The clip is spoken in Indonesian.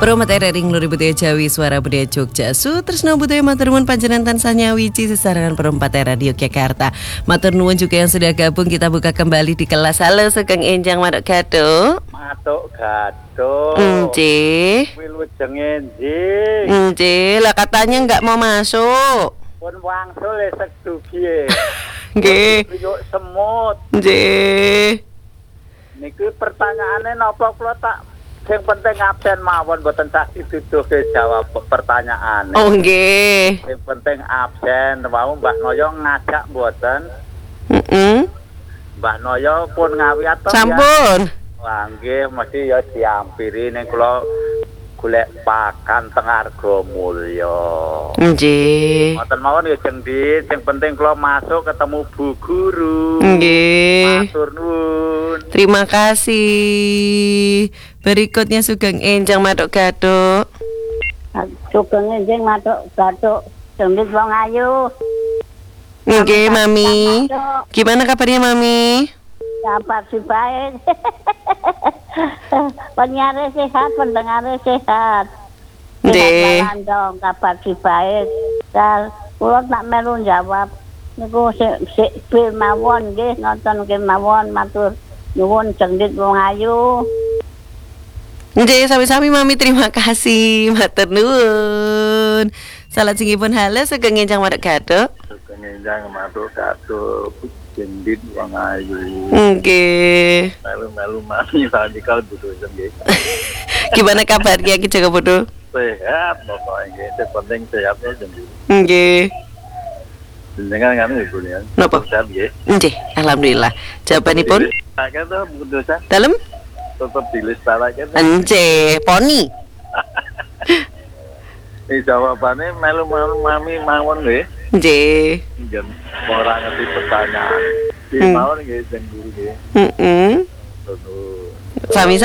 Pro materi ring luri budaya Jawi suara budaya Jogja su tresno budaya matur nuwun panjenengan tansah nyawiji sesarengan perempat Radio Yogyakarta. Matur nuwun juga yang sudah gabung, kita buka kembali di kelas. Halo Sugeng Enjang Matuk Gaduh. Matuk Gaduh. Nggih. Wilujeng enjing. Nggih, lah katanya enggak mau masuk. Pun wangsul esek dugi. Nggih. Yuk semut. Nggih. Niki pertanyaane napa kula tak sing penting absen mawon mboten sah dituduhke jawab pertanyaan. Oh nggih. Sing penting absen wau Mbah Noyo ngajak mboten? Mbah Noyo pun ngawiat to. Sampun. Wah nggih mesti ya diampiri ning kula golek pakan teng Argamulya. Nggih. Mboten mawon ya Jeng Dit, sing penting kula masuk ketemu Bu Guru. Nggih. Matur nuwun. Terima kasih. Berikutnya Sugeng Enjang Matuk Gaduh. Sugeng Enjing Matuk Gaduh. Gendit wong ayu. Nggih, Mami. Gimana kabarnya, Mami? Kabar si baik. Penyiarnya sehat, pendengarnya sehat. Nggih. Sehat dong, kabar si baik. Dan kula tak melu jawab. Niku sik bil mawon nggih, nonton kemawon matur nuwun Gendit wong ayu. Nggih, sami-sami Mami, terima kasih. Matur nuwun. Salat singipun halo Sugeng Enjang Matuk Gaduh. Sugeng Enjang Matuk Gaduh. Gendit wong ayu. Nggih. Melu-melu Mami radikal butuh nggih. Gimana kabarnya Ki Joko Bodo? Sehat pokoknya nggih, sing penting sehatnya Gendit. Nggih. Jenengan ngene iku ya. Napa? Sehat nggih. Nggih, alhamdulillah. Jawabanipun Akeh to putusan dalem? tetep dilestarikan. Nggih, poni. Jawabannya melu-melu Mami mawon nggih. Nggih. Jen ora ngerti pertanyaan. Di mawon nggih Jeng Guru nggih. Heeh. Terus Sami